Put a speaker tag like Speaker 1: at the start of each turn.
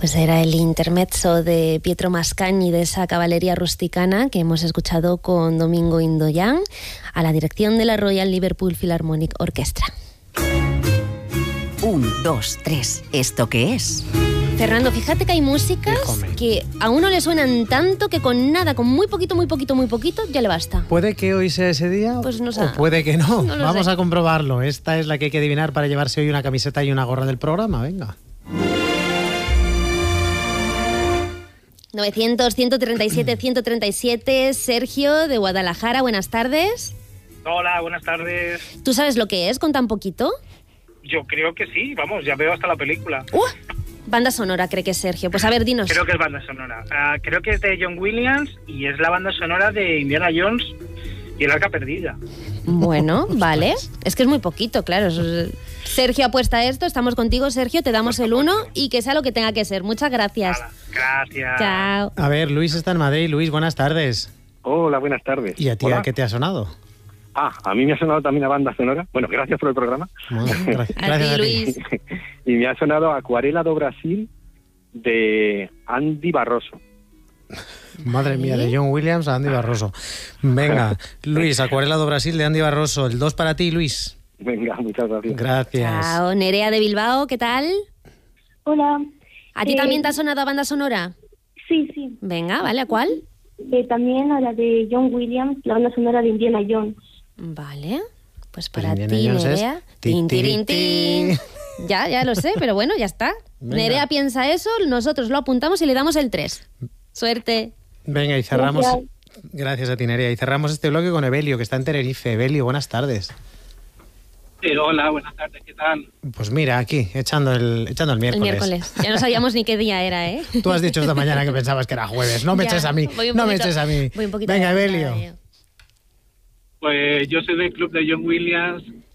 Speaker 1: Pues era el intermezzo de Pietro Mascagni, de esa caballería rusticana que hemos escuchado con Domingo Indoyan, a la dirección de la Royal Liverpool Philharmonic Orchestra.
Speaker 2: 1, 2, 3. ¿Esto qué es?
Speaker 1: Fernando, fíjate que hay músicas que a uno le suenan tanto que con nada, con muy poquito, ya le basta.
Speaker 3: ¿Puede que hoy sea ese día?
Speaker 1: Pues no sé.
Speaker 3: ¿O puede que no?
Speaker 1: No lo
Speaker 3: Vamos
Speaker 1: sé.
Speaker 3: a comprobarlo. Esta es la que hay que adivinar para llevarse hoy una camiseta y una gorra del programa. Venga.
Speaker 1: 900-137-137, Sergio de Guadalajara, buenas tardes.
Speaker 4: Hola, buenas tardes.
Speaker 1: ¿Tú sabes lo que es con tan poquito?
Speaker 4: Yo creo que sí, vamos, ya veo hasta la película.
Speaker 1: Banda sonora, cree que es Sergio. Pues a ver, dinos.
Speaker 4: Creo que es banda sonora. Creo que es de John Williams y es la banda sonora de Indiana Jones y el Arca Perdida.
Speaker 1: Bueno, vale. Es que es muy poquito, claro. Sergio apuesta a esto, estamos contigo, Sergio, te damos el 1 y que sea lo que tenga que ser. Muchas gracias.
Speaker 4: Nada, gracias.
Speaker 1: Chao.
Speaker 3: A ver, Luis está en Madrid. Luis, buenas tardes.
Speaker 5: Hola, buenas tardes.
Speaker 3: ¿Y a ti
Speaker 5: Hola.
Speaker 3: a qué te ha sonado?
Speaker 5: A mí me ha sonado también la banda sonora. Bueno, gracias por el programa.
Speaker 3: Bueno,
Speaker 1: A ti, Luis.
Speaker 5: Y me ha sonado Acuarela do Brasil de Andy Barroso.
Speaker 3: Madre mía, de John Williams a Andy Barroso. Venga, Luis, Acuarela do Brasil de Andy Barroso. El 2 para ti, Luis.
Speaker 5: Venga, muchas gracias.
Speaker 3: Gracias.
Speaker 1: Chao. Nerea de Bilbao, ¿qué tal?
Speaker 6: Hola.
Speaker 1: ¿A ti también te ha sonado banda sonora?
Speaker 6: Sí, sí.
Speaker 1: Venga, ¿vale? ¿A cuál?
Speaker 6: También a la de John Williams, la banda sonora de Indiana Jones.
Speaker 1: Vale. Pues
Speaker 3: Pues
Speaker 1: para
Speaker 3: Indiana
Speaker 1: ti,
Speaker 3: Jones es
Speaker 1: Nerea.
Speaker 3: tin, tirin, tin.
Speaker 1: Ya lo sé, pero bueno, ya está.
Speaker 3: Venga.
Speaker 1: Nerea piensa eso, nosotros lo apuntamos y le damos el 3. Suerte.
Speaker 3: Venga, y cerramos.
Speaker 6: Gracias.
Speaker 3: Gracias a ti, Nerea. Y cerramos este bloque con Evelio, que está en Tenerife. Evelio, buenas tardes.
Speaker 4: Hola, buenas tardes, ¿qué tal?
Speaker 3: Pues mira, aquí, echando el miércoles.
Speaker 1: El miércoles. Ya no sabíamos ni qué día era, ¿eh?
Speaker 3: Tú has dicho esta mañana que pensabas que era jueves. No me
Speaker 1: Ya,
Speaker 3: eches a mí.
Speaker 1: voy un
Speaker 3: No me
Speaker 1: poquito-
Speaker 3: eches a mí.
Speaker 1: voy un poquito
Speaker 3: Venga,
Speaker 1: adelantada
Speaker 3: Evelio.
Speaker 1: yo.
Speaker 4: Pues yo soy del club de John Williams